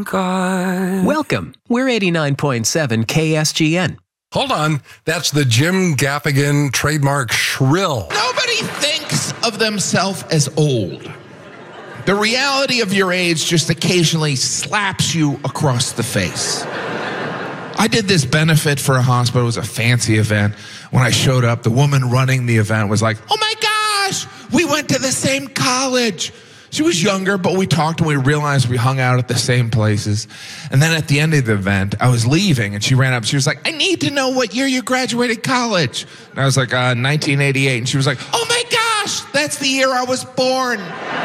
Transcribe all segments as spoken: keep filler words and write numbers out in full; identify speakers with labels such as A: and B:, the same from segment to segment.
A: God.
B: Welcome. We're eighty-nine point seven K S G N.
C: Hold on. That's the Jim Gaffigan trademark shrill.
D: Nobody thinks of themselves as old. The reality of your age just occasionally slaps you across the face. I did this benefit for a hospital. It was a fancy event. When I showed up, the woman running the event was like, oh my gosh, we went to the same college. She was younger, but we talked and we realized we hung out at the same places. And then at the end of the event, I was leaving and she ran up. She was like, I need to know what year you graduated college. And I was like, uh, nineteen eighty-eight. And she was like, oh my gosh, that's the year I was born.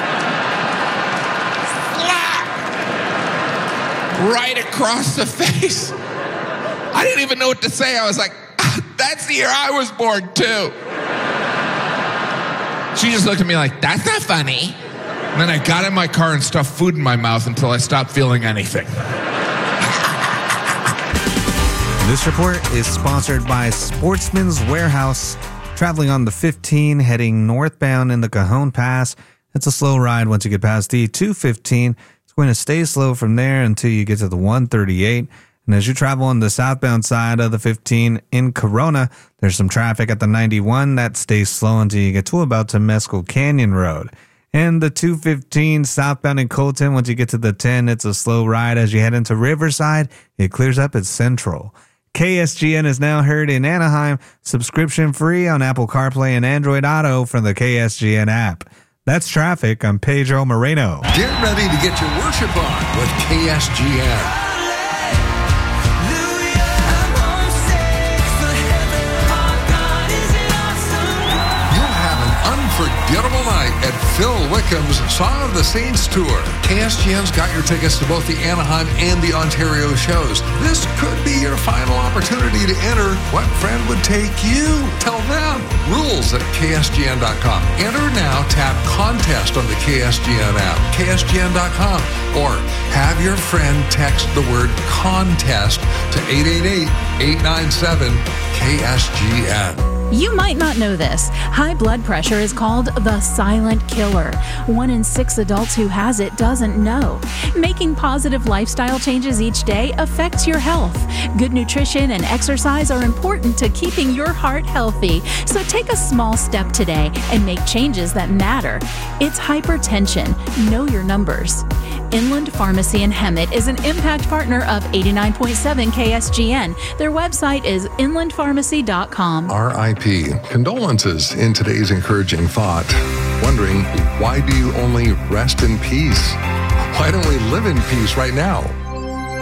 D: Slap! Right across the face. I didn't even know what to say. I was like, that's the year I was born too. She just looked at me like, that's not funny. And then I got in my car and stuffed food in my mouth until I stopped feeling anything.
E: This report is sponsored by Sportsman's Warehouse. Traveling on the fifteen, heading northbound in the Cajon Pass. It's a slow ride once you get past the two fifteen. It's going to stay slow from there until you get to the one thirty-eight. And as you travel on the southbound side of the fifteen in Corona, there's some traffic at the ninety-one that stays slow until you get to about Temescal Canyon Road. And the two fifteen southbound in Colton, once you get to the ten, it's a slow ride. As you head into Riverside, it clears up at Central. K S G N is now heard in Anaheim, subscription free on Apple CarPlay and Android Auto from the K S G N app. That's traffic. I'm Pedro Moreno.
C: Get ready to get your worship on with K S G N. Unforgettable night at Phil Wickham's Song of the Saints Tour. K S G N's got your tickets to both the Anaheim and the Ontario shows. This could be your final opportunity to enter. What friend would take you? Tell them. Rules at K S G N dot com. Enter now. Tap contest on the K S G N app, K S G N dot com, or have your friend text the word contest to eight eight eight, eight nine seven, K S G N.
F: You might not know this. High blood pressure is called the silent killer. One in six adults who has it doesn't know. Making positive lifestyle changes each day affects your health. Good nutrition and exercise are important to keeping your heart healthy. So take a small step today and make changes that matter. It's hypertension. Know your numbers. Inland Pharmacy in Hemet is an impact partner of eighty-nine point seven K S G N. Their website is inland pharmacy dot com.
C: R I P. Condolences in today's encouraging thought. Wondering, why do you only rest in peace? Why don't we live in peace right now?